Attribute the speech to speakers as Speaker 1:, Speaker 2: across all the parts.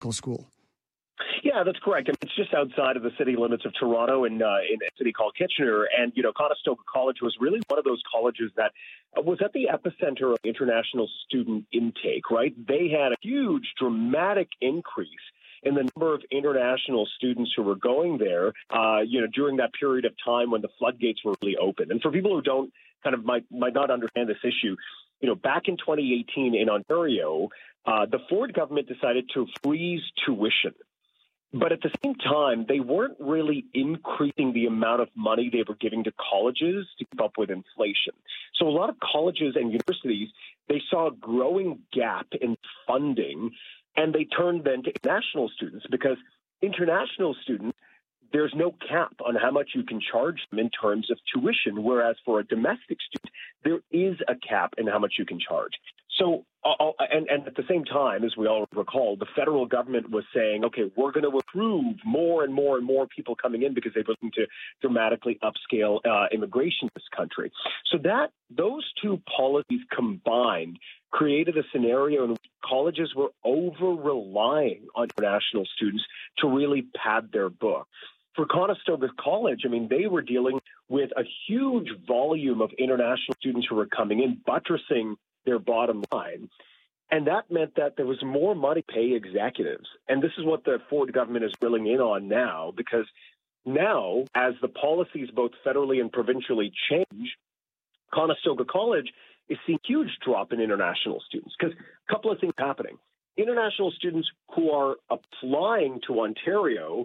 Speaker 1: school.
Speaker 2: Yeah, that's correct. I mean, it's just outside of the city limits of Toronto in a city called Kitchener. And, Conestoga College was really one of those colleges that was at the epicenter of international student intake, right? They had a huge, dramatic increase in the number of international students who were going there, during that period of time when the floodgates were really open. And for people who don't might not understand this issue, back in 2018 in Ontario, the Ford government decided to freeze tuition. But at the same time, they weren't really increasing the amount of money they were giving to colleges to keep up with inflation. So a lot of colleges and universities, they saw a growing gap in funding, and they turned then to international students because international students, there's no cap on how much you can charge them in terms of tuition, whereas for a domestic student, there is a cap in how much you can charge. So, and at the same time, as we all recall, the federal government was saying, okay, we're going to approve more and more and more people coming in because they're looking to dramatically upscale immigration in this country. So those two policies combined created a scenario in which colleges were over-relying on international students to really pad their books. For Conestoga College, I mean, they were dealing with a huge volume of international students who were coming in, buttressing their bottom line. And that meant that there was more money to pay executives. And this is what the Ford government is drilling in on now, because now, as the policies both federally and provincially change, Conestoga College is seeing a huge drop in international students. Because a couple of things happening. International students who are applying to Ontario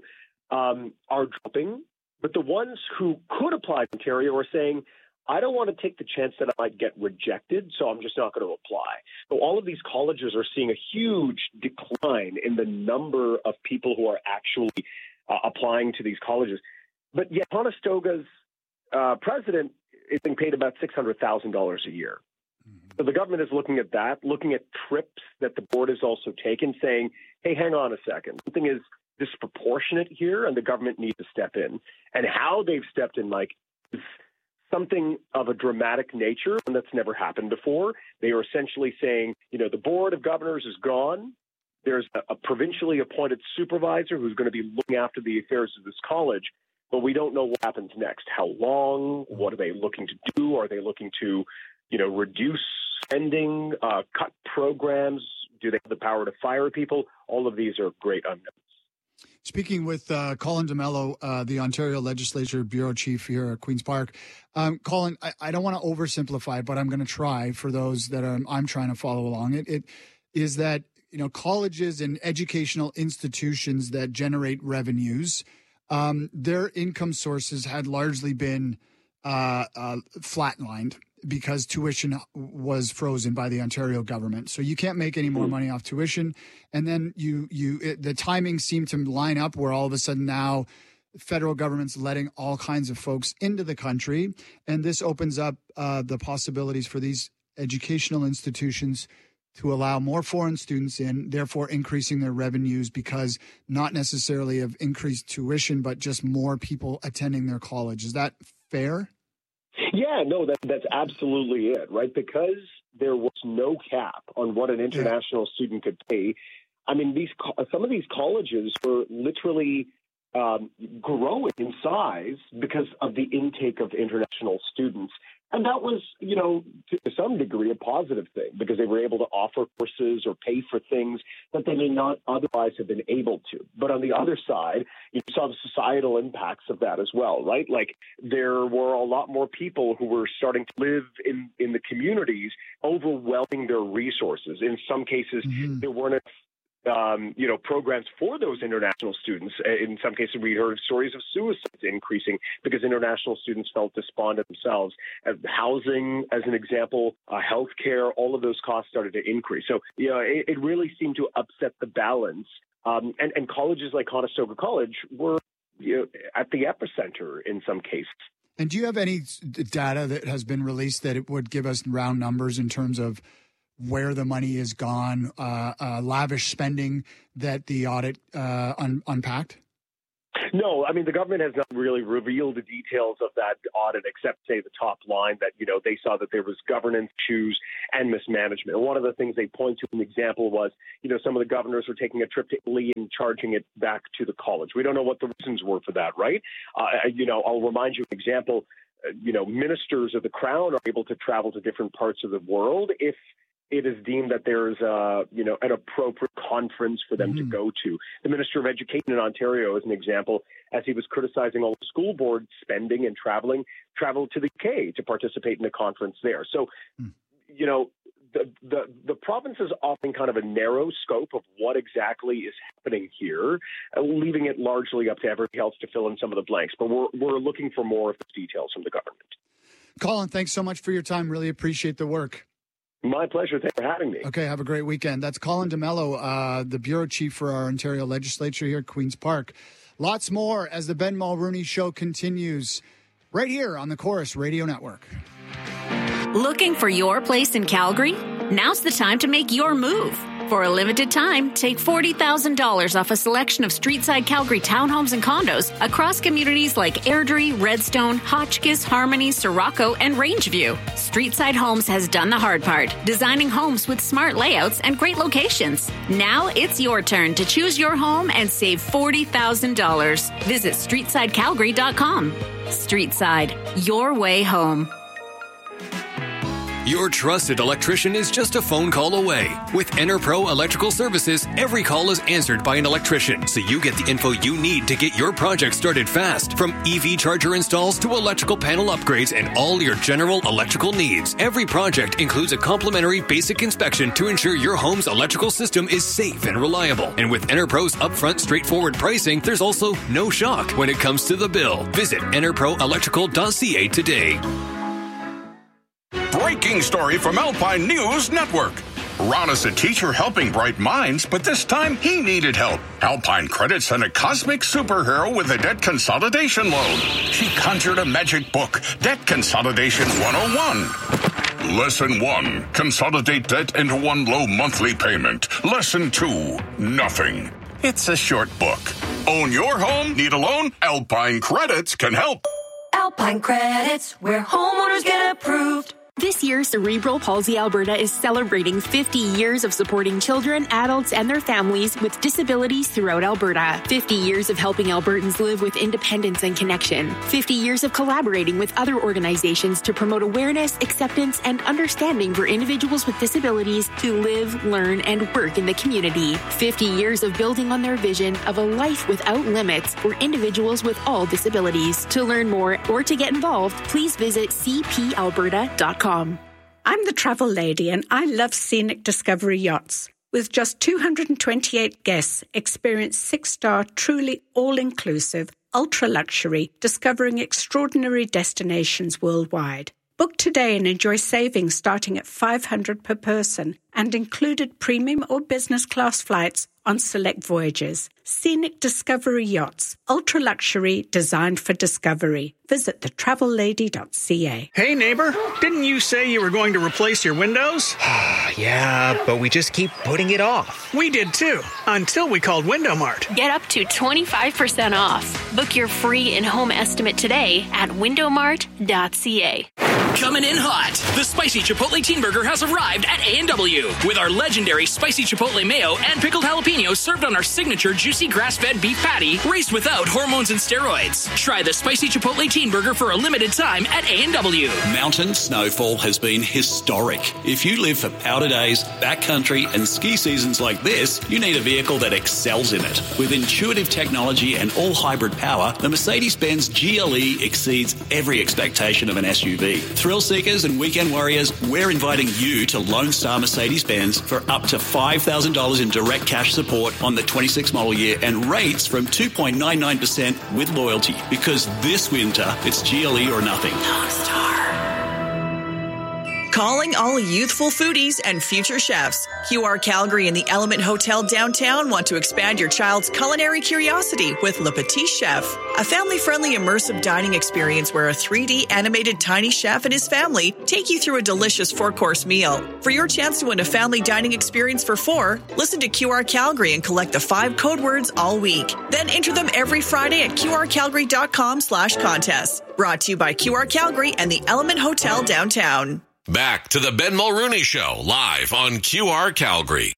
Speaker 2: are dropping, but the ones who could apply to Ontario are saying, I don't want to take the chance that I might get rejected, so I'm just not going to apply. So all of these colleges are seeing a huge decline in the number of people who are actually applying to these colleges. But yet Conestoga's president is being paid about $600,000 a year. So the government is looking at that, looking at trips that the board has also taken, saying, hey, hang on a second. Something is disproportionate here, and the government needs to step in. And how they've stepped in, Mike, is something of a dramatic nature, and that's never happened before. They are essentially saying, the board of governors is gone. There's a provincially appointed supervisor who's going to be looking after the affairs of this college, but we don't know what happens next. How long? What are they looking to do? Are they looking to, reduce spending, cut programs? Do they have the power to fire people? All of these are great unknowns.
Speaker 1: Speaking with Colin D'Mello, the Ontario Legislature Bureau Chief here at Queen's Park. Colin, I don't want to oversimplify, but I'm going to try for those that I'm trying to follow along. It is that, colleges and educational institutions that generate revenues, their income sources had largely been flatlined because tuition was frozen by the Ontario government. So you can't make any more money off tuition. And then the timing seemed to line up where all of a sudden now the federal government's letting all kinds of folks into the country. And this opens up the possibilities for these educational institutions to allow more foreign students in, therefore increasing their revenues because not necessarily of increased tuition, but just more people attending their college. Is that fair?
Speaker 2: Yeah, no, that's absolutely it, right? Because there was no cap on what an international student could pay. I mean, some of these colleges were literally growing in size because of the intake of international students. And that was, to some degree, a positive thing because they were able to offer courses or pay for things that they may not otherwise have been able to. But on the other side, you saw the societal impacts of that as well, right? Like there were a lot more people who were starting to live in the communities, overwhelming their resources. In some cases, there weren't programs for those international students. In some cases, we heard stories of suicides increasing because international students felt despondent themselves. Housing, as an example, healthcare, all of those costs started to increase. So, it really seemed to upset the balance. And colleges like Conestoga College were at the epicenter in some cases.
Speaker 1: And do you have any data that has been released that it would give us round numbers in terms of where the money is gone, lavish spending that the audit unpacked?
Speaker 2: No, I mean, the government has not really revealed the details of that audit, except, say, the top line that, they saw that there was governance issues and mismanagement. And one of the things they point to, an example was, some of the governors were taking a trip to Italy and charging it back to the college. We don't know what the reasons were for that, right? I'll remind you an example. Ministers of the Crown are able to travel to different parts of the world if it is deemed that there's an appropriate conference for them to go to. The Minister of Education in Ontario, as an example, as he was criticizing all the school board spending and traveled to the UK to participate in a conference there. So, the province is offering kind of a narrow scope of what exactly is happening here, leaving it largely up to everybody else to fill in some of the blanks. But we're looking for more of the details from the government.
Speaker 1: Colin, thanks so much for your time. Really appreciate the work.
Speaker 2: My pleasure. Thanks for having me.
Speaker 1: Okay, have a great weekend. That's Colin D'Mello, the bureau chief for our Ontario legislature here at Queen's Park. Lots more as the Ben Mulrooney Show continues right here on the Chorus Radio Network.
Speaker 3: Looking for your place in Calgary? Now's the time to make your move. For a limited time, take $40,000 off a selection of streetside Calgary townhomes and condos across communities like Airdrie, Redstone, Hotchkiss, Harmony, Sirocco, and Rangeview. Streetside Homes has done the hard part, designing homes with smart layouts and great locations. Now it's your turn to choose your home and save $40,000. Visit StreetsideCalgary.com. Streetside, your way home.
Speaker 4: Your trusted electrician is just a phone call away. With EnerPro Electrical Services, every call is answered by an electrician, so you get the info you need to get your project started fast. From EV charger installs to electrical panel upgrades and all your general electrical needs, every project includes a complimentary basic inspection to ensure your home's electrical system is safe and reliable. And with EnerPro's upfront, straightforward pricing, there's also no shock when it comes to the bill. Visit EnerProElectrical.ca today.
Speaker 5: Breaking story from Alpine News Network. Ron is a teacher helping bright minds, but this time he needed help. Alpine Credit sent a cosmic superhero with a debt consolidation loan. She conjured a magic book, Debt Consolidation 101. Lesson 1, consolidate debt into one low monthly payment. Lesson 2, nothing. It's a short book. Own your home? Need a loan? Alpine Credits can help.
Speaker 6: Alpine Credits, where homeowners get approved.
Speaker 7: This year, Cerebral Palsy Alberta is celebrating 50 years of supporting children, adults, and their families with disabilities throughout Alberta. 50 years of helping Albertans live with independence and connection. 50 years of collaborating with other organizations to promote awareness, acceptance, and understanding for individuals with disabilities to live, learn, and work in the community. 50 years of building on their vision of a life without limits for individuals with all disabilities. To learn more or to get involved, please visit cpalberta.com.
Speaker 8: I'm the travel lady and I love Scenic Discovery Yachts. With just 228 guests, experience 6-star, truly all-inclusive, ultra-luxury, discovering extraordinary destinations worldwide. Book today and enjoy savings starting at $500 per person and included premium or business class flights on select voyages. Scenic Discovery Yachts, ultra-luxury, designed for discovery. Visit thetravellady.ca.
Speaker 9: Hey, neighbor, didn't you say you were going to replace your windows?
Speaker 10: Yeah, but we just keep putting it off.
Speaker 9: We did too, until we called WindowMart.
Speaker 3: Get up to 25% off. Book your free in-home estimate today at windowmart.ca.
Speaker 11: Coming in hot, the Spicy Chipotle Teen Burger has arrived at A&W with our legendary Spicy Chipotle Mayo and pickled jalapenos served on our signature juicy grass-fed beef patty raised without hormones and steroids. Try the Spicy Chipotle Teen Burger for a limited time at A&W.
Speaker 12: Mountain snowfall has been historic. If you live for powder days, backcountry, and ski seasons like this, you need a vehicle that excels in it. With intuitive technology and all-hybrid power, the Mercedes-Benz GLE exceeds every expectation of an SUV. Thrill seekers and weekend warriors, we're inviting you to Lone Star Mercedes-Benz for up to $5,000 in direct cash support on the 26 model year and rates from 2.99% with loyalty. Because this winter, it's GLE or nothing.
Speaker 11: Lone Star.
Speaker 13: Calling all youthful foodies and future chefs. QR Calgary and the Element Hotel downtown want to expand your child's culinary curiosity with Le Petit Chef, a family-friendly immersive dining experience where a 3D animated tiny chef and his family take you through a delicious 4-course meal. For your chance to win a family dining experience for 4, listen to QR Calgary and collect the 5 code words all week. Then enter them every Friday at qrcalgary.com/contest. Brought to you by QR Calgary and the Element Hotel downtown.
Speaker 14: Back to the Ben Mulrooney Show, live on QR Calgary.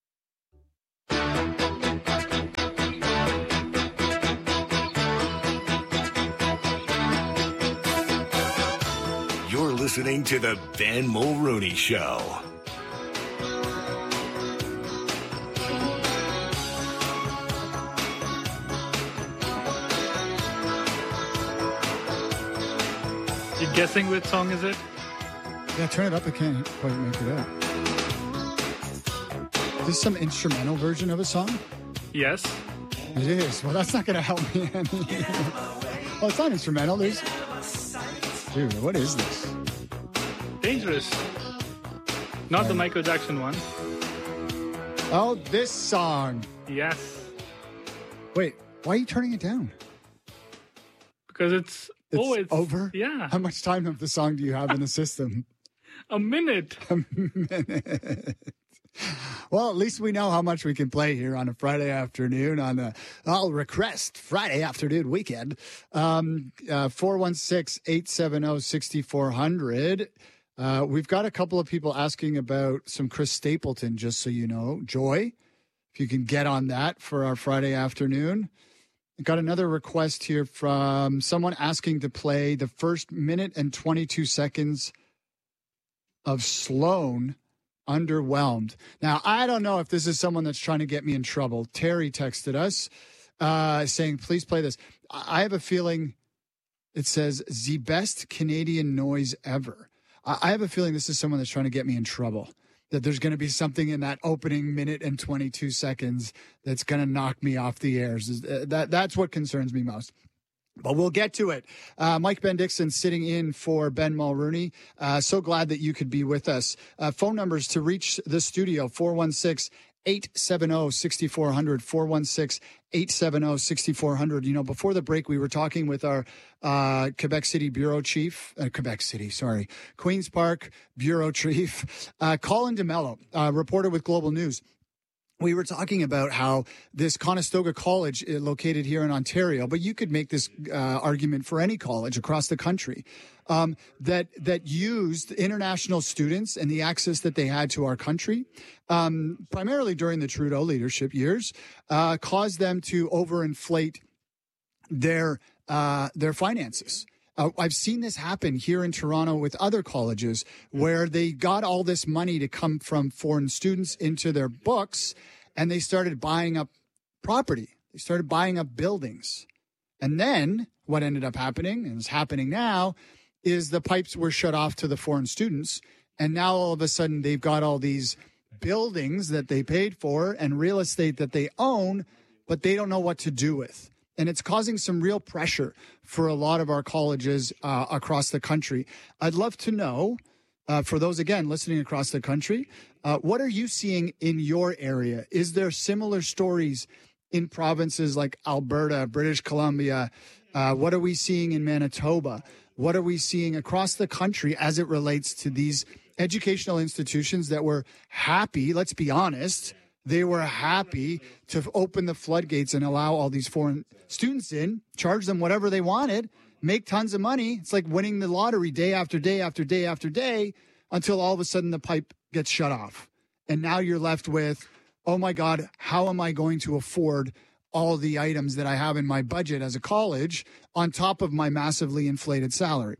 Speaker 15: You're listening to the Ben Mulrooney Show.
Speaker 16: You guessing which song is it?
Speaker 1: Yeah, turn it up. I can't quite make it out. Is this some instrumental version of a song?
Speaker 16: Yes.
Speaker 1: It is. Well, that's not going to help me any. Well, it's not instrumental. Dude, what is this?
Speaker 16: Dangerous. Not the Michael Jackson one.
Speaker 1: Oh, this song.
Speaker 16: Yes.
Speaker 1: Wait, why are you turning it down?
Speaker 16: Because it's
Speaker 1: over?
Speaker 16: Yeah.
Speaker 1: How much time of the song do you have in the system?
Speaker 16: A minute.
Speaker 1: A minute. Well, at least we know how much we can play here on a Friday afternoon on the I'll request Friday afternoon weekend. 416-870-6400. We've got a couple of people asking about some Chris Stapleton, just so you know. Joy, if you can get on that for our Friday afternoon. Got another request here from someone asking to play the first minute and 22 seconds of Sloan, Underwhelmed. Now, I don't know if this is someone that's trying to get me in trouble. Terry texted us saying, please play this. I have a feeling it says, the best Canadian noise ever. I have a feeling this is someone that's trying to get me in trouble. That there's going to be something in that opening minute and 22 seconds that's going to knock me off the airs. That's what concerns me most. But we'll get to it. Mike Bendixson sitting in for Ben Mulrooney. So glad that you could be with us. Phone numbers to reach the studio, 416-870-6400, 416-870-6400. You know, before the break, we were talking with our Quebec City Bureau Chief, Queen's Park Bureau Chief, Colin DeMello, reporter with Global News. We were talking about how this Conestoga College located here in Ontario, but you could make this argument for any college across the country, that used international students and the access that they had to our country, primarily during the Trudeau leadership years, caused them to overinflate their finances. I've seen this happen here in Toronto with other colleges where they got all this money to come from foreign students into their books, and they started buying up property. They started buying up buildings. And then what ended up happening, and is happening now, is the pipes were shut off to the foreign students. And now all of a sudden they've got all these buildings that they paid for and real estate that they own, but they don't know what to do with. And it's causing some real pressure for a lot of our colleges across the country. I'd love to know, for those, again, listening across the country, what are you seeing in your area? Is there similar stories in provinces like Alberta, British Columbia? What are we seeing in Manitoba? What are we seeing across the country as it relates to these educational institutions that were happy, let's be honest, they were happy to open the floodgates and allow all these foreign students in, charge them whatever they wanted, make tons of money. It's like winning the lottery day after day after day after day until all of a sudden the pipe gets shut off. And now you're left with, oh my God, how am I going to afford all the items that I have in my budget as a college on top of my massively inflated salary?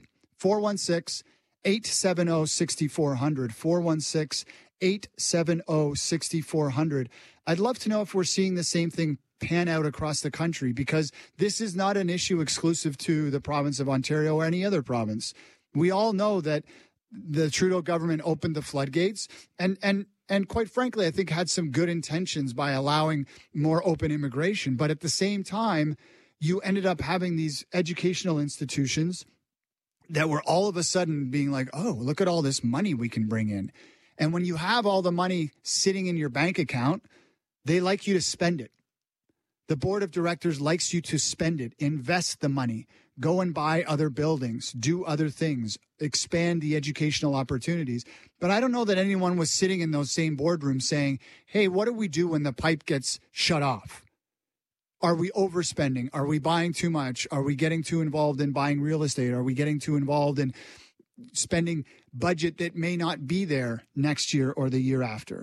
Speaker 1: 416-870-6400, 416-870-6400. I'd love to know if we're seeing the same thing pan out across the country, because this is not an issue exclusive to the province of Ontario or any other province. We all know that the Trudeau government opened the floodgates and quite frankly, I think had some good intentions by allowing more open immigration. But at the same time, you ended up having these educational institutions that we're all of a sudden being like, oh, look at all this money we can bring in. And when you have all the money sitting in your bank account, they like you to spend it. The board of directors likes you to spend it, invest the money, go and buy other buildings, do other things, expand the educational opportunities. But I don't know that anyone was sitting in those same boardrooms saying, hey, what do we do when the pipe gets shut off? Are we overspending? Are we buying too much? Are we getting too involved in buying real estate? Are we getting too involved in spending budget that may not be there next year or the year after?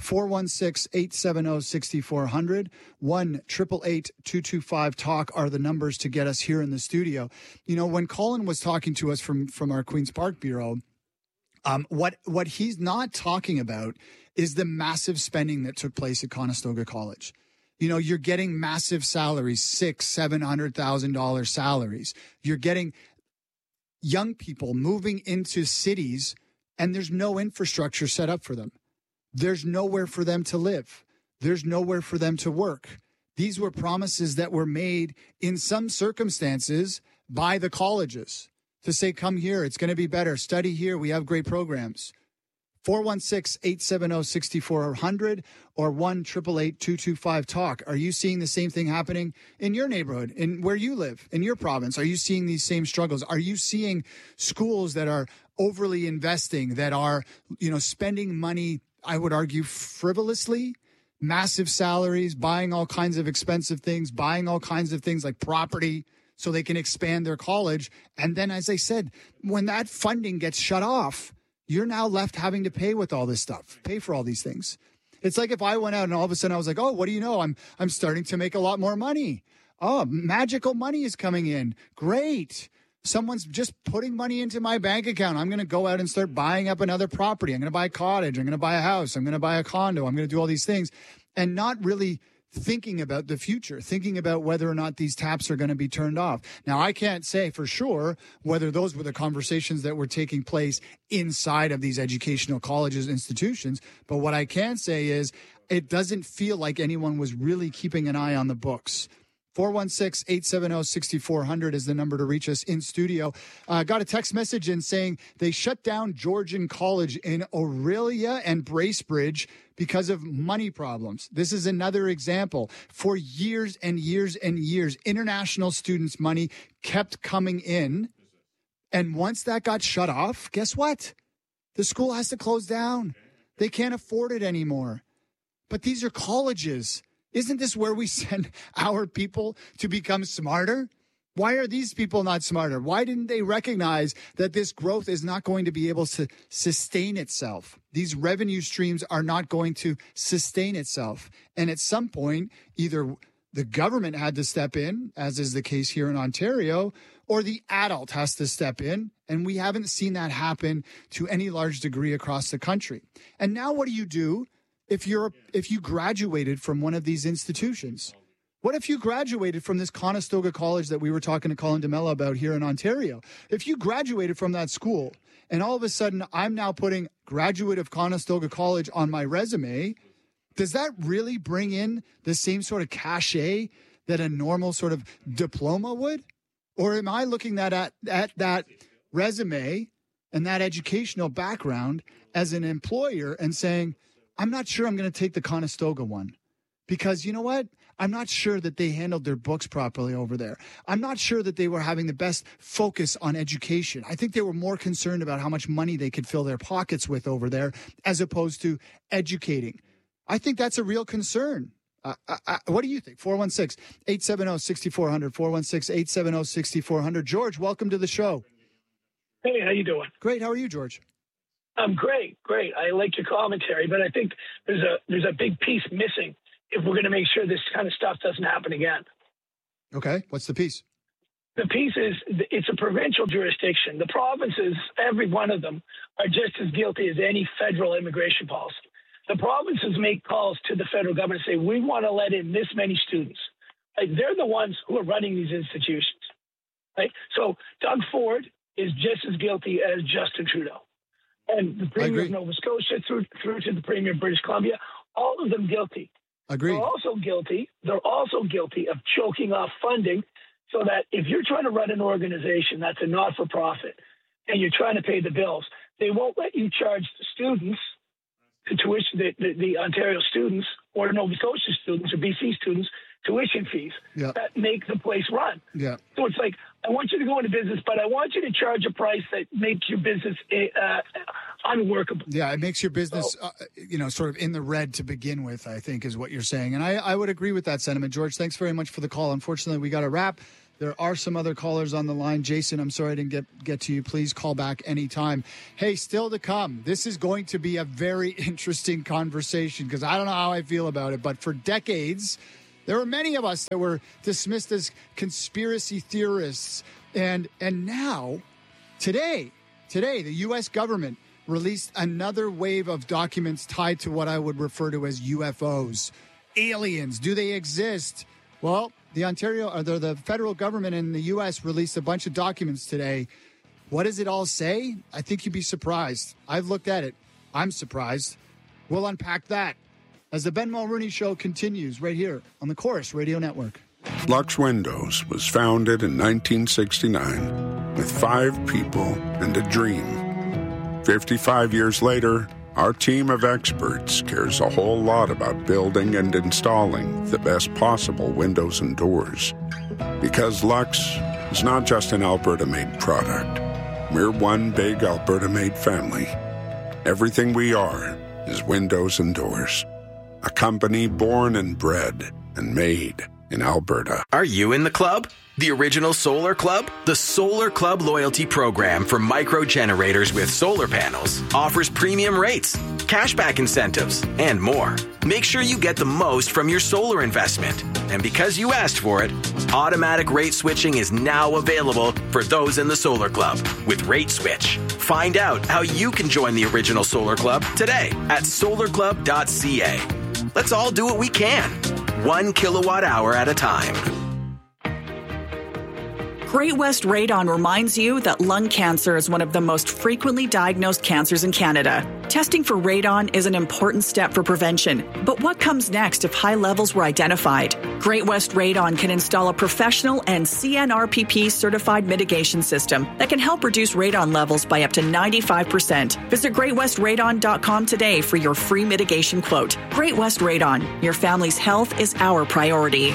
Speaker 1: 416-870-6400, 1-888-225-TALK are the numbers to get us here in the studio. You know, when Colin was talking to us from our Queen's Park Bureau, what he's not talking about is the massive spending that took place at Conestoga College. You know, you're getting massive salaries, $600,000-$700,000 salaries. You're getting young people moving into cities, and there's no infrastructure set up for them. There's nowhere for them to live. There's nowhere for them to work. These were promises that were made in some circumstances by the colleges to say, come here, it's going to be better. Study here. We have great programs. 416-870-6400 or 1-888-225-TALK. Are you seeing the same thing happening in your neighborhood, in where you live, in your province? Are you seeing these same struggles? Are you seeing schools that are overly investing, that are, you know, spending money, I would argue, frivolously, massive salaries, buying all kinds of expensive things, buying all kinds of things like property so they can expand their college? And then, as I said, when that funding gets shut off, you're now left having to pay with all this stuff, pay for all these things. It's like if I went out and all of a sudden I was like, oh, what do you know? I'm starting to make a lot more money. Oh, magical money is coming in. Great. Someone's just putting money into my bank account. I'm going to go out and start buying up another property. I'm going to buy a cottage. I'm going to buy a house. I'm going to buy a condo. I'm going to do all these things and not really thinking about the future, thinking about whether or not these taps are going to be turned off. Now, I can't say for sure whether those were the conversations that were taking place inside of these educational colleges, institutions, but what I can say is it doesn't feel like anyone was really keeping an eye on the books. 416-870-6400 is the number to reach us in studio. Got a text message in saying they shut down Georgian College in Orillia and Bracebridge because of money problems. This is another example. For years and years and years, international students' money kept coming in. And once that got shut off, guess what? The school has to close down. They can't afford it anymore. But these are colleges. Isn't this where we send our people to become smarter? Why are these people not smarter? Why didn't they recognize that this growth is not going to be able to sustain itself? These revenue streams are not going to sustain itself. And at some point, either the government had to step in, as is the case here in Ontario, or the adult has to step in. And we haven't seen that happen to any large degree across the country. And now what do? If you graduated from one of these institutions? What if you graduated from this Conestoga College that we were talking to Colin DeMella about here in Ontario? If you graduated from that school and all of a sudden I'm now putting graduate of Conestoga College on my resume, does that really bring in the same sort of cachet that a normal sort of diploma would? Or am I looking at that resume and that educational background as an employer and saying, I'm not sure I'm going to take the Conestoga one because you know what? I'm not sure that they handled their books properly over there. I'm not sure that they were having the best focus on education. I think they were more concerned about how much money they could fill their pockets with over there as opposed to educating. I think that's a real concern. What do you think? 416-870-6400, 416-870-6400. George, welcome to the show.
Speaker 17: Hey, how you doing?
Speaker 1: Great. How are you, George?
Speaker 17: I'm great. I like your commentary, but I think there's a big piece missing if we're going to make sure this kind of stuff doesn't happen again.
Speaker 1: Okay. What's the piece?
Speaker 17: The piece is it's a provincial jurisdiction. The provinces, every one of them, are just as guilty as any federal immigration policy. The provinces make calls to the federal government and say, we want to let in this many students. Like, they're the ones who are running these institutions. Right? So Doug Ford is just as guilty as Justin Trudeau. And the Premier of Nova Scotia through to the Premier of British Columbia, all of them guilty.
Speaker 1: Agreed.
Speaker 17: They're also guilty of choking off funding so that if you're trying to run an organization that's a not-for-profit, and you're trying to pay the bills. They won't let you charge the students, the tuition, the Ontario students or Nova Scotia students or BC students tuition fees that make the place run.
Speaker 1: Yeah.
Speaker 17: So it's like, I want you to go into business, but I want you to charge a price that makes your business unworkable.
Speaker 1: Yeah, it makes your business, sort of in the red to begin with, I think is what you're saying. And I would agree with that sentiment. George, thanks very much for the call. Unfortunately, we got to wrap. There are some other callers on the line. Jason, I'm sorry I didn't get to you. Please call back anytime. Hey, still to come. This is going to be a very interesting conversation because I don't know how I feel about it, but for decades, there were many of us that were dismissed as conspiracy theorists. And now, today, the U.S. government released another wave of documents tied to what I would refer to as UFOs. Aliens, do they exist? Well, the federal government in the U.S. released a bunch of documents today. What does it all say? I think you'd be surprised. I've looked at it. I'm surprised. We'll unpack that as the Ben Mulrooney Show continues right here on the Chorus Radio Network.
Speaker 18: Lux Windows was founded in 1969 with 5 people and a dream. 55 years later, our team of experts cares a whole lot about building and installing the best possible windows and doors. Because Lux is not just an Alberta-made product. We're one big Alberta-made family. Everything we are is windows and doors. A company born and bred and made in Alberta.
Speaker 19: Are you in the club? The original Solar Club? The Solar Club loyalty program for micro generators with solar panels offers premium rates, cashback incentives, and more. Make sure you get the most from your solar investment. And because you asked for it, automatic rate switching is now available for those in the Solar Club with Rate Switch. Find out how you can join the original Solar Club today at solarclub.ca. Let's all do what we can, 1 kilowatt hour at a time.
Speaker 13: Great West Radon reminds you that lung cancer is one of the most frequently diagnosed cancers in Canada. Testing for radon is an important step for prevention. But what comes next if high levels were identified? Great West Radon can install a professional and CNRPP certified mitigation system that can help reduce radon levels by up to 95%. Visit greatwestradon.com today for your free mitigation quote. Great West Radon, your family's health is our priority.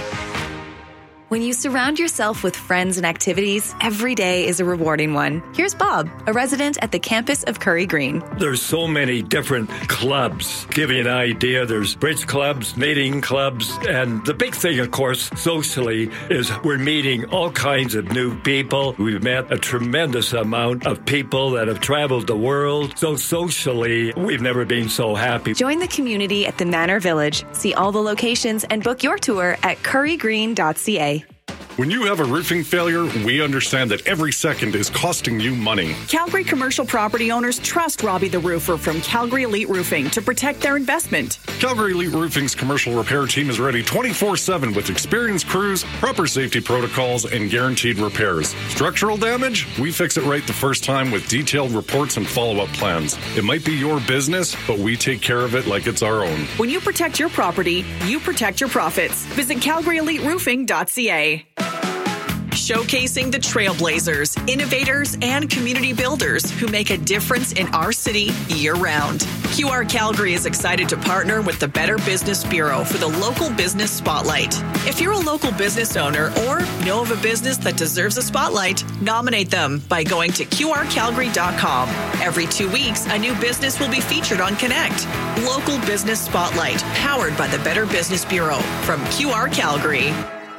Speaker 20: When you surround yourself with friends and activities, every day is a rewarding one. Here's Bob, a resident at the campus of Curry Green.
Speaker 21: There's so many different clubs. Give you an idea, there's bridge clubs, knitting clubs, and the big thing, of course, socially, is we're meeting all kinds of new people. We've met a tremendous amount of people that have traveled the world. So socially, we've never been so happy.
Speaker 20: Join the community at the Manor Village. See all the locations and book your tour at currygreen.ca.
Speaker 22: When you have a roofing failure, we understand that every second is costing you money.
Speaker 13: Calgary commercial property owners trust Robbie the Roofer from Calgary Elite Roofing to protect their investment.
Speaker 22: Calgary Elite Roofing's commercial repair team is ready 24/7 with experienced crews, proper safety protocols, and guaranteed repairs. Structural damage? We fix it right the first time with detailed reports and follow-up plans. It might be your business, but we take care of it like it's our own.
Speaker 13: When you protect your property, you protect your profits. Visit CalgaryEliteRoofing.ca. Showcasing the trailblazers, innovators, and community builders who make a difference in our city year-round. QR Calgary is excited to partner with the Better Business Bureau for the Local Business Spotlight. If you're a local business owner or know of a business that deserves a spotlight, nominate them by going to QRCalgary.com. Every 2 weeks, a new business will be featured on Connect. Local Business Spotlight, powered by the Better Business Bureau from QR Calgary.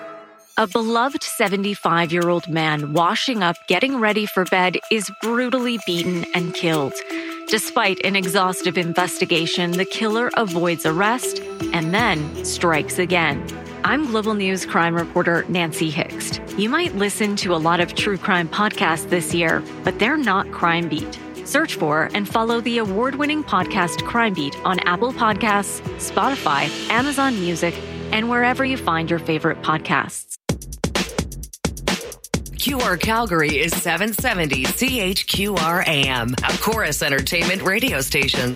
Speaker 3: A beloved 75-year-old man washing up, getting ready for bed, is brutally beaten and killed. Despite an exhaustive investigation, the killer avoids arrest and then strikes again. I'm Global News crime reporter Nancy Hixt. You might listen to a lot of true crime podcasts this year, but they're not Crime Beat. Search for and follow the award-winning podcast Crime Beat on Apple Podcasts, Spotify, Amazon Music, and wherever you find your favorite podcasts.
Speaker 23: QR Calgary is 770 CHQR AM, a Chorus Entertainment radio station.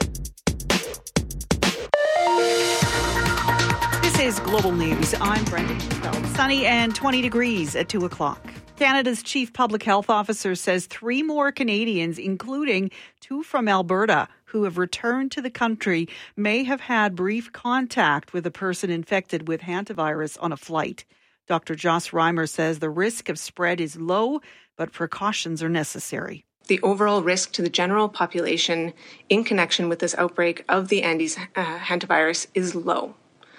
Speaker 24: This is Global News. I'm Brenda. Sunny and 20 degrees at 2 o'clock.
Speaker 2: Canada's chief public health officer says 3 more Canadians, including 2 from Alberta, who have returned to the country, may have had brief contact with a person infected with hantavirus on a flight. Dr. Joss Reimer says the risk of spread is low, but precautions are necessary.
Speaker 4: The overall risk to the general population in connection with this outbreak of the Andes hantavirus is low.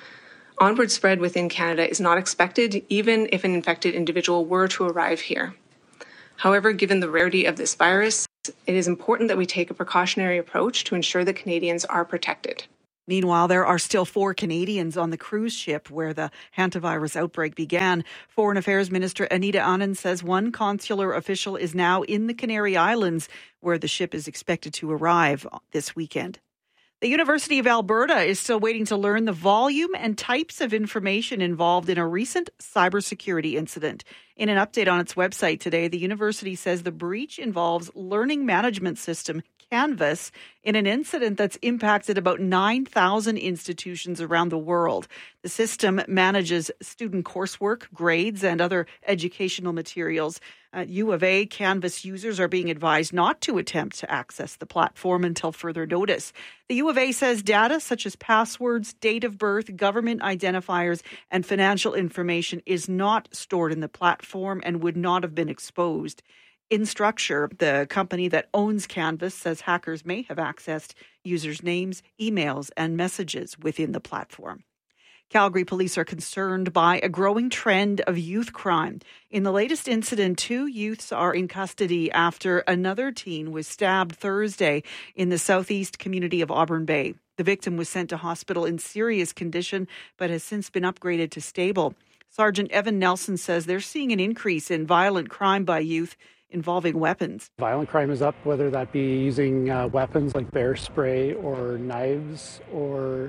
Speaker 4: Onward spread within Canada is not expected, even if an infected individual were to arrive here. However, given the rarity of this virus, it is important that we take a precautionary approach to ensure that Canadians are protected.
Speaker 2: Meanwhile, there are still 4 Canadians on the cruise ship where the hantavirus outbreak began. Foreign Affairs Minister Anita Anand says 1 consular official is now in the Canary Islands, where the ship is expected to arrive this weekend. The University of Alberta is still waiting to learn the volume and types of information involved in a recent cybersecurity incident. In an update on its website today, the university says the breach involves learning management system Canvas in an incident that's impacted about 9,000 institutions around the world. The system manages student coursework, grades, and other educational materials. At U of A, Canvas users are being advised not to attempt to access the platform until further notice. The U of A says data such as passwords, date of birth, government identifiers, and financial information is not stored in the platform and would not have been exposed. Instructure, the company that owns Canvas, says hackers may have accessed users' names, emails, and messages within the platform. Calgary police are concerned by a growing trend of youth crime. In the latest incident, 2 youths are in custody after another teen was stabbed Thursday in the southeast community of Auburn Bay. The victim was sent to hospital in serious condition, but has since been upgraded to stable. Sergeant Evan Nelson says they're seeing an increase in violent crime by youth involving weapons.
Speaker 5: Violent crime is up, whether that be using weapons like bear spray or knives or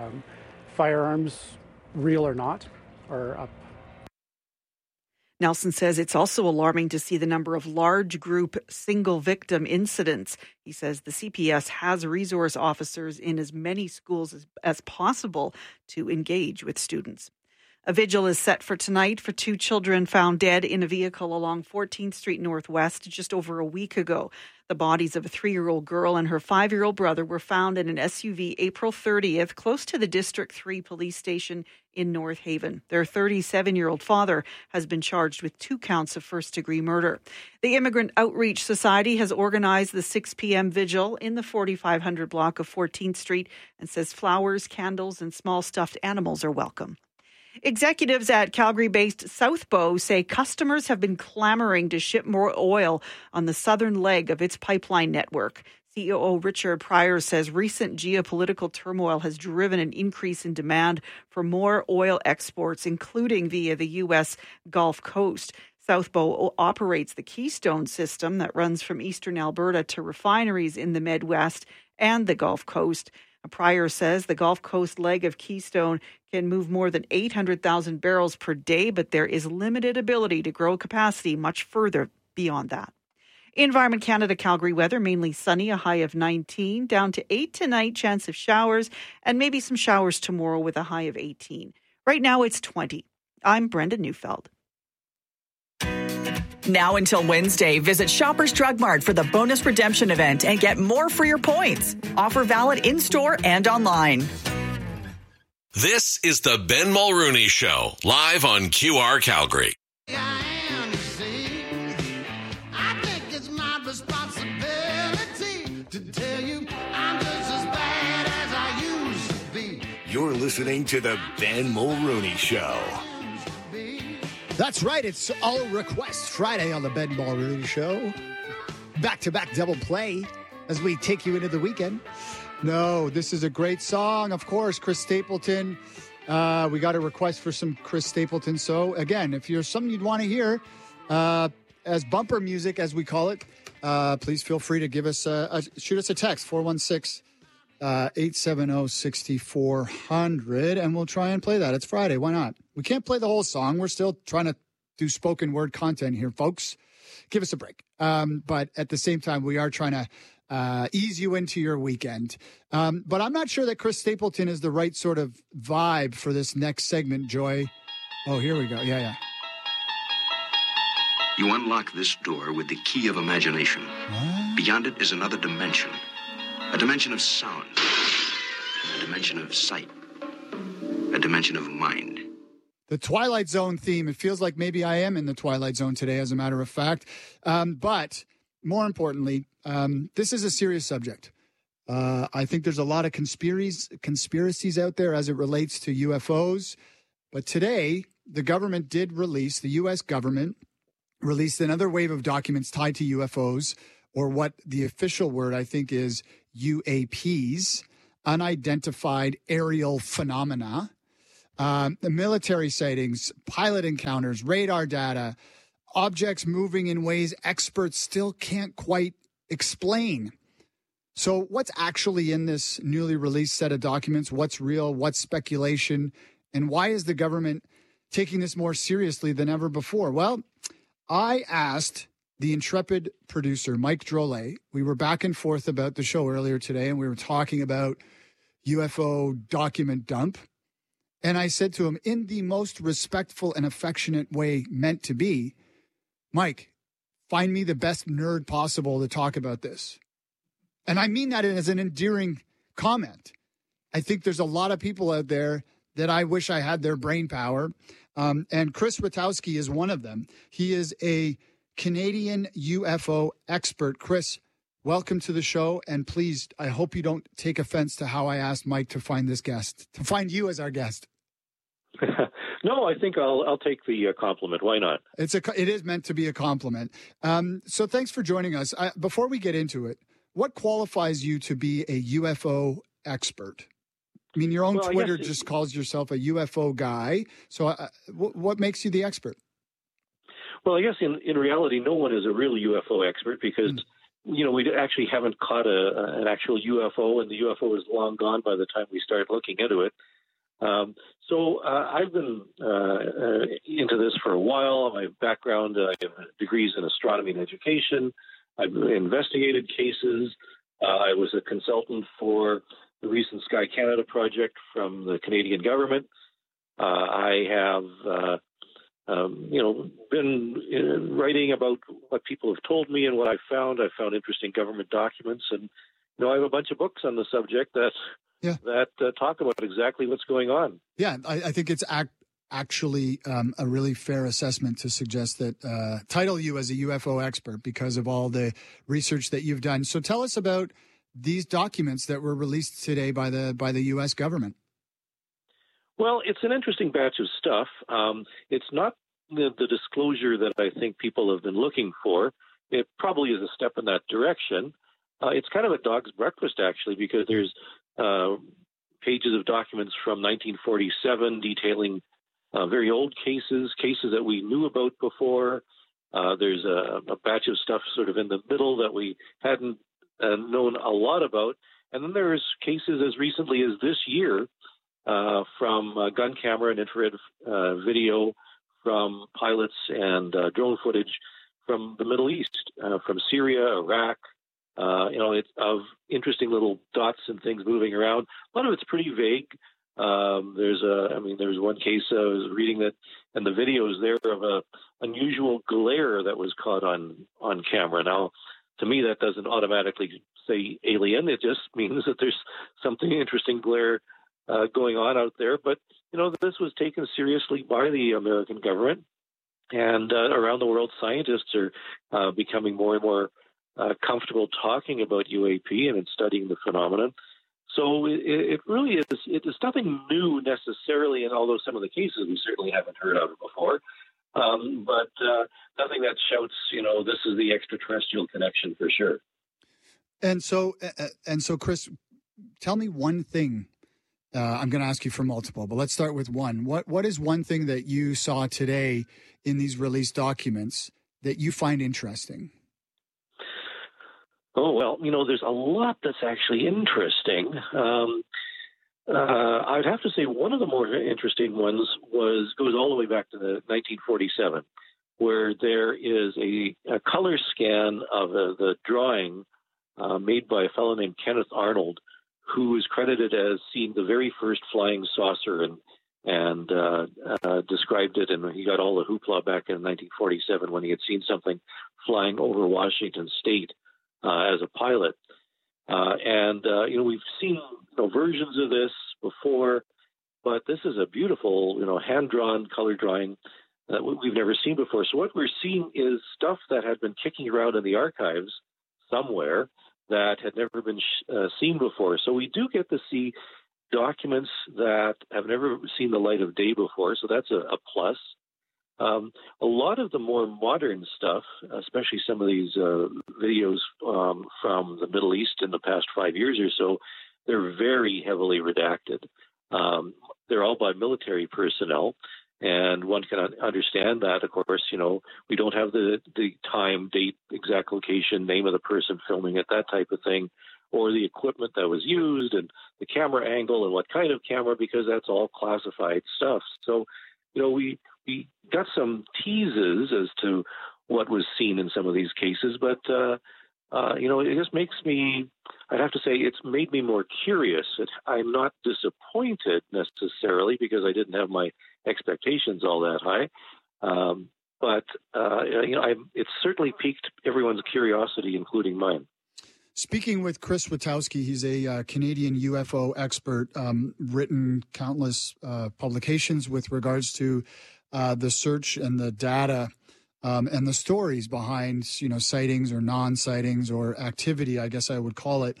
Speaker 5: firearms, real or not, are up.
Speaker 2: Nelson says it's also alarming to see the number of large group single victim incidents. He says the CPS has resource officers in as many schools as possible to engage with students. A vigil is set for tonight for 2 children found dead in a vehicle along 14th Street Northwest just over a week ago. The bodies of a 3-year-old girl and her 5-year-old brother were found in an SUV April 30th, close to the District 3 police station in North Haven. Their 37-year-old father has been charged with 2 counts of first-degree murder. The Immigrant Outreach Society has organized the 6 p.m. vigil in the 4500 block of 14th Street and says flowers, candles, and small stuffed animals are welcome. Executives at Calgary-based South Bow say customers have been clamoring to ship more oil on the southern leg of its pipeline network. COO Richard Pryor says recent geopolitical turmoil has driven an increase in demand for more oil exports, including via the U.S. Gulf Coast. South Bow operates the Keystone system that runs from eastern Alberta to refineries in the Midwest and the Gulf Coast. Pryor says the Gulf Coast leg of Keystone can move more than 800,000 barrels per day, but there is limited ability to grow capacity much further beyond that. Environment Canada Calgary weather, mainly sunny, a high of 19, down to 8 tonight, chance of showers, and maybe some showers tomorrow with a high of 18. Right now it's 20. I'm Brenda Neufeld.
Speaker 13: Now until Wednesday, visit Shoppers Drug Mart for the bonus redemption event and get more for your points. Offer valid in-store and online.
Speaker 14: This is the Ben Mulrooney Show, live on QR Calgary.
Speaker 15: You're listening to the Ben Mulrooney Show.
Speaker 1: That's right. It's All Request Friday on the Ben Mulrooney Show. Back-to-back double play as we take you into the weekend. No, this is a great song. Of course, Chris Stapleton. We got a request for some Chris Stapleton. So, again, if you're something you'd want to hear as bumper music, as we call it, please feel free to give us shoot us a text, 416-870-6400, and we'll try and play that. It's Friday. Why not? We can't play the whole song. We're still trying to do spoken word content here, folks. Give us a break. But at the same time, we are trying to ease you into your weekend. But I'm not sure that Chris Stapleton is the right sort of vibe for this next segment, Joy. Oh, here we go. Yeah.
Speaker 6: You unlock this door with the key of imagination. Beyond it is another dimension. A dimension of sound. A dimension of sight. A dimension of mind.
Speaker 1: The Twilight Zone theme. It feels like maybe I am in the Twilight Zone today, as a matter of fact. But more importantly, this is a serious subject. I think there's a lot of conspiracies out there as it relates to UFOs. But today, the U.S. government released another wave of documents tied to UFOs, or what the official word, I think, is UAPs, unidentified aerial phenomena. The military sightings, pilot encounters, radar data, objects moving in ways experts still can't quite explain. So what's actually in this newly released set of documents? What's real? What's speculation? And why is the government taking this more seriously than ever before? Well, I asked the intrepid producer, Mike Drolet. We were back and forth about the show earlier today, and we were talking about UFO document dump. And I said to him, in the most respectful and affectionate way meant to be, Mike, find me the best nerd possible to talk about this. And I mean that as an endearing comment. I think there's a lot of people out there that I wish I had their brain power. And Chris Ratowski is one of them. He is a Canadian UFO expert. Chris, welcome to the show. And please, I hope you don't take offense to how I asked Mike to find you as our guest.
Speaker 7: No, I think I'll take the compliment. Why not?
Speaker 1: It is meant to be a compliment. So thanks for joining us. Before we get into it, what qualifies you to be a UFO expert? I mean, your own Twitter just calls yourself a UFO guy. So what makes you the expert?
Speaker 7: Well, I guess in reality, no one is a real UFO expert because, we actually haven't caught an actual UFO, and the UFO is long gone by the time we start looking into it. So I've been into this for a while. My background, I have degrees in astronomy and education. I've investigated cases. I was a consultant for the recent Sky Canada project from the Canadian government. I have, been writing about what people have told me and what I've found. I found interesting government documents, and I have a bunch of books on the subject that talk about exactly what's going on.
Speaker 1: Yeah, I think it's actually a really fair assessment to suggest that title you as a UFO expert because of all the research that you've done. So tell us about these documents that were released today by the U.S. government.
Speaker 7: Well, it's an interesting batch of stuff. It's not the disclosure that I think people have been looking for. It probably is a step in that direction. It's kind of a dog's breakfast, actually, because there's pages of documents from 1947 detailing very old cases that we knew about before. There's a batch of stuff sort of in the middle that we hadn't known a lot about. And then there's cases as recently as this year from gun camera and infrared video from pilots and drone footage from the Middle East, from Syria, Iraq. It's of interesting little dots and things moving around. A lot of it's pretty vague. There's one case I was reading that, and the videos there of a unusual glare that was caught on camera. Now, to me, that doesn't automatically say alien. It just means that there's something interesting glare going on out there. But this was taken seriously by the American government, and around the world, scientists are becoming more and more comfortable talking about UAP and studying the phenomenon. So it really is. It is nothing new necessarily, and although some of the cases we certainly haven't heard of before, but nothing that shouts, this is the extraterrestrial connection for sure.
Speaker 1: And so, Chris, tell me one thing. I'm going to ask you for multiple, but let's start with one. What is one thing that you saw today in these released documents that you find interesting?
Speaker 7: Oh, well, there's a lot that's actually interesting. I'd have to say one of the more interesting ones goes all the way back to 1947, where there is a color scan of the drawing made by a fellow named Kenneth Arnold, who is credited as seeing the very first flying saucer and described it, and he got all the hoopla back in 1947 when he had seen something flying over Washington State as a pilot. We've seen versions of this before, but this is a beautiful, hand-drawn color drawing that we've never seen before. So what we're seeing is stuff that had been kicking around in the archives somewhere that had never been seen before. So we do get to see documents that have never seen the light of day before, so that's a plus. A lot of the more modern stuff, especially some of these videos from the Middle East in the past 5 years or so, they're very heavily redacted. They're all by military personnel, and one can understand that. Of course, we don't have the time, date, exact location, name of the person filming it, that type of thing, or the equipment that was used and the camera angle and what kind of camera, because that's all classified stuff. So, we got some teases as to what was seen in some of these cases, but, it just makes me, I'd have to say, it's made me more curious. I'm not disappointed necessarily because I didn't have my expectations all that high. But it's certainly piqued everyone's curiosity, including mine.
Speaker 1: Speaking with Chris Witkowski, he's a Canadian UFO expert, written countless publications with regards to the search and the data and the stories behind, sightings or non-sightings or activity, I guess I would call it.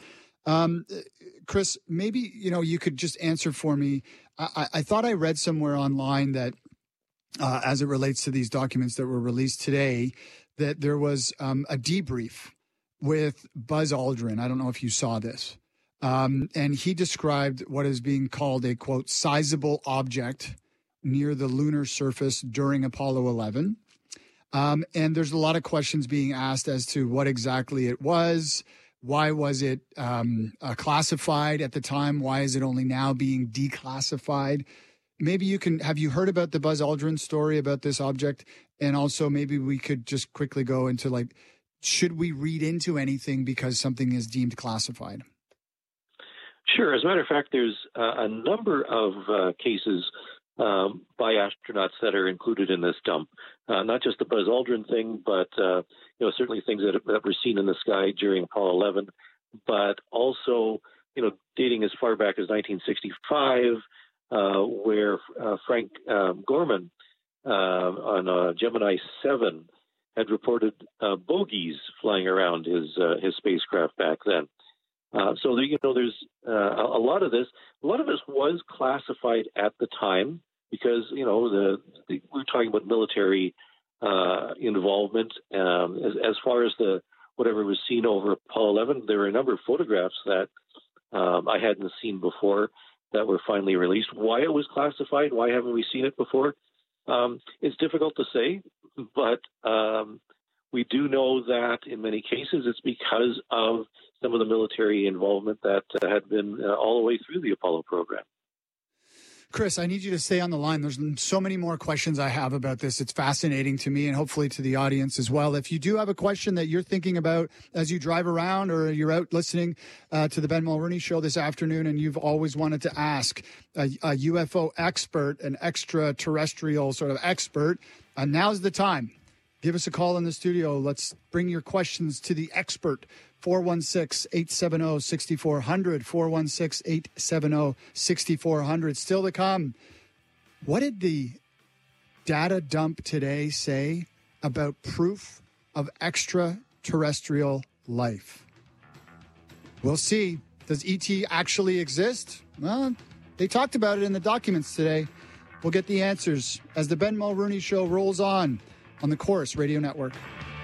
Speaker 1: Chris, maybe, you could just answer for me. I thought I read somewhere online that as it relates to these documents that were released today, that there was a debrief with Buzz Aldrin. I don't know if you saw this. And he described what is being called a, quote, sizable object near the lunar surface during Apollo 11. And there's a lot of questions being asked as to what exactly it was. Why was it classified at the time? Why is it only now being declassified? Maybe have you heard about the Buzz Aldrin story about this object? And also maybe we could just quickly go into should we read into anything because something is deemed classified?
Speaker 7: Sure. As a matter of fact, there's a number of cases by astronauts that are included in this dump. Not just the Buzz Aldrin thing, but certainly things that were seen in the sky during Apollo 11, but also dating as far back as 1965, where Frank Gorman on Gemini 7 had reported bogies flying around his spacecraft back then. So there's a lot of this. A lot of this was classified at the time because we're talking about military involvement. As far as whatever was seen over Apollo 11, there were a number of photographs that I hadn't seen before that were finally released. Why it was classified? Why haven't we seen it before? It's difficult to say, but we do know that in many cases it's because of some of the military involvement that had been all the way through the Apollo program.
Speaker 1: Chris, I need you to stay on the line. There's so many more questions I have about this. It's fascinating to me and hopefully to the audience as well. If you do have a question that you're thinking about as you drive around or you're out listening to the Ben Mulroney Show this afternoon and you've always wanted to ask a UFO expert, an extraterrestrial sort of expert, now's the time. Give us a call in the studio. Let's bring your questions to the expert. 416-870-6400, 416-870-6400. Still to come, what did the data dump today say about proof of extraterrestrial life? We'll see. Does ET actually exist? Well, they talked about it in the documents today. We'll get the answers as the Ben Mulroney Show rolls on the Chorus Radio Network.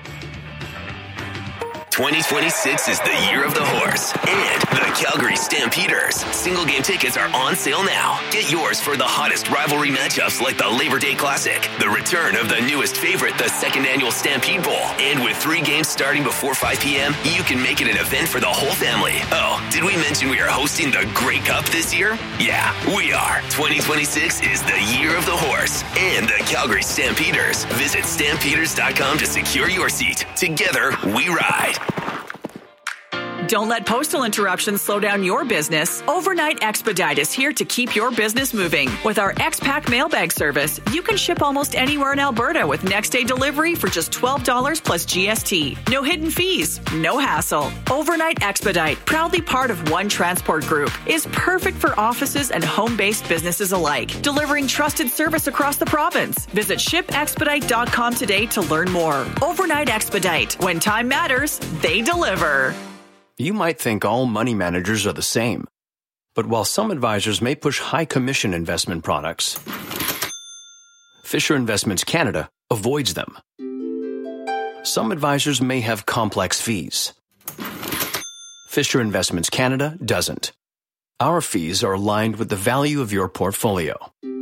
Speaker 8: 2026 is the year of the horse and the Calgary Stampeders. Single game tickets are on sale now. Get yours for the hottest rivalry matchups like the Labor Day Classic, the return of the newest favorite, the second annual Stampede Bowl. And with 3 games starting before 5 p.m., you can make it an event for the whole family. Oh, did we mention we are hosting the Grey Cup this year? Yeah, we are. 2026 is the year of the horse and the Calgary Stampeders. Visit stampeders.com to secure your seat. Together, we ride.
Speaker 13: Don't let postal interruptions slow down your business. Overnight Expedite is here to keep your business moving. With our X-Pack mailbag service, you can ship almost anywhere in Alberta with next-day delivery for just $12 plus GST. No hidden fees, no hassle. Overnight Expedite, proudly part of One Transport Group, is perfect for offices and home-based businesses alike, delivering trusted service across the province. Visit shipexpedite.com today to learn more. Overnight Expedite. When time matters, they deliver.
Speaker 9: You might think all money managers are the same. But while some advisors may push high commission investment products, Fisher Investments Canada avoids them. Some advisors may have complex fees. Fisher Investments Canada doesn't. Our fees are aligned with the value of your portfolio.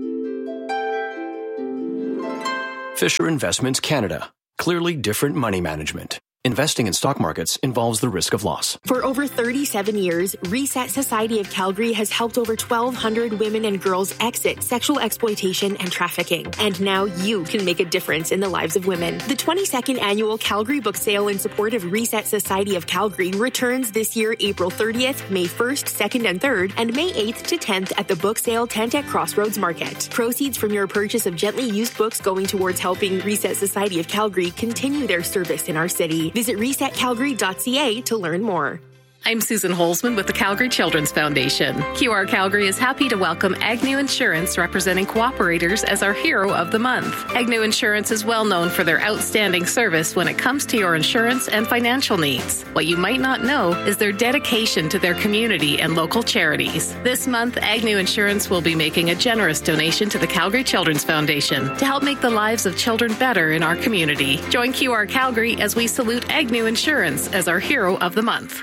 Speaker 9: Fisher Investments Canada. Clearly different money management. Investing in stock markets involves the risk of loss.
Speaker 10: For over 37 years, Reset Society of Calgary has helped over 1,200 women and girls exit sexual exploitation and trafficking. And now you can make a difference in the lives of women. The 22nd annual Calgary Book Sale in support of Reset Society of Calgary returns this year, April 30th, May 1st, 2nd, and 3rd, and May 8th to 10th at the Book Sale tent at Crossroads Market. Proceeds from your purchase of gently used books going towards helping Reset Society of Calgary continue their service in our city. Visit resetcalgary.ca to learn more.
Speaker 12: I'm Susan Holzman with the Calgary Children's Foundation. QR Calgary is happy to welcome Agnew Insurance, representing cooperators, as our Hero of the Month. Agnew Insurance is well known for their outstanding service when it comes to your insurance and financial needs. What you might not know is their dedication to their community and local charities. This month, Agnew Insurance will be making a generous donation to the Calgary Children's Foundation to help make the lives of children better in our community. Join QR Calgary as we salute Agnew Insurance as our Hero of the Month.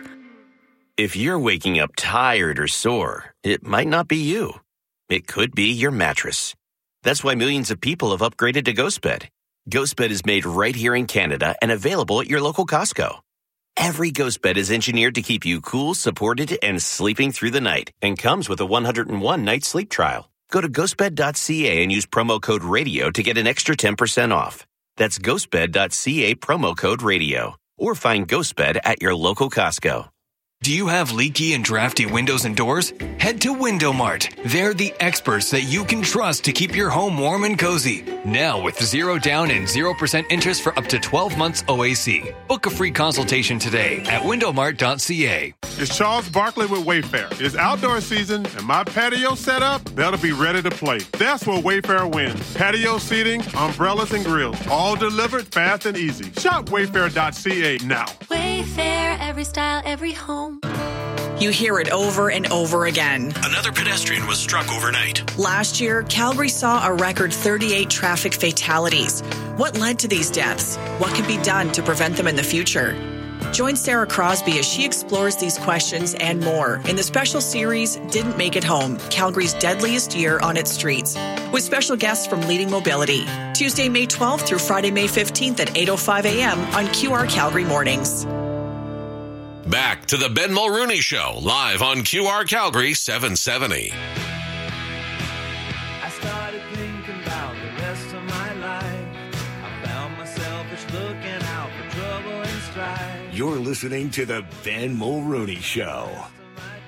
Speaker 8: If you're waking up tired or sore, it might not be you. It could be your mattress. That's why millions of people have upgraded to GhostBed. GhostBed is made right here in Canada and available at your local Costco. Every GhostBed is engineered to keep you cool, supported, and sleeping through the night, and comes with a 101-night sleep trial. Go to ghostbed.ca and use promo code RADIO to get an extra 10% off. That's ghostbed.ca, promo code RADIO. Or find GhostBed at your local Costco.
Speaker 24: Do you have leaky and drafty windows and doors? Head to Window Mart. They're the experts that you can trust to keep your home warm and cozy. Now with 0 down and 0% interest for up to 12 months OAC. Book a free consultation today at windowmart.ca.
Speaker 25: It's Charles Barkley with Wayfair. It's outdoor season and my patio set up, that'll be ready to play. That's where Wayfair wins. Patio seating, umbrellas, and grills. All delivered fast and easy. Shop wayfair.ca now.
Speaker 26: Wayfair, every style, every home.
Speaker 13: You hear it over and over again.
Speaker 14: Another pedestrian was struck overnight.
Speaker 13: Last year, Calgary saw a record 38 traffic fatalities. What led to these deaths? What can be done to prevent them in the future? Join Sarah Crosby as she explores these questions and more in the special series, Didn't Make It Home, Calgary's Deadliest Year on Its Streets, with special guests from Leading Mobility. Tuesday, May 12th through Friday, May 15th at 8:05 a.m. on QR Calgary Mornings.
Speaker 14: Back to the Ben Mulrooney Show, live on QR Calgary 770.
Speaker 27: I started thinking about the rest of my life. I found myself just looking out for trouble and strife.
Speaker 15: You're listening to the Ben Mulrooney Show.